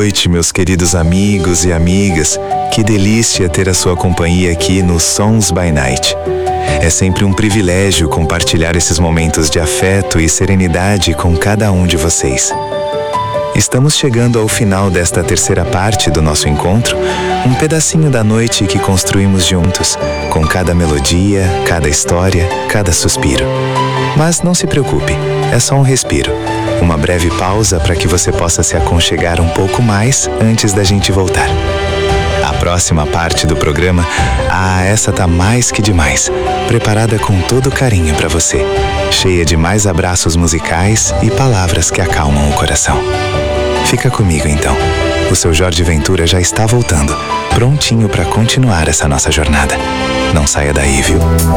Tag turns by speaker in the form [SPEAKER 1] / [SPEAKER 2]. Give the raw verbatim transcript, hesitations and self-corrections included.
[SPEAKER 1] noite, meus queridos amigos e amigas. Que delícia ter a sua companhia aqui no Sons by Night. É sempre um privilégio compartilhar esses momentos de afeto e serenidade com cada um de vocês. Estamos chegando ao final desta terceira parte do nosso encontro, um pedacinho da noite que construímos juntos, com cada melodia, cada história, cada suspiro. Mas não se preocupe, é só um respiro, uma breve pausa para que você possa se aconchegar um pouco mais antes da gente voltar. A próxima parte do programa, ah, essa tá mais que demais, preparada com todo carinho para você, cheia de mais abraços musicais e palavras que acalmam o coração. Fica comigo então, o seu Jorge Ventura já está voltando, prontinho para continuar essa nossa jornada. Não saia daí, viu?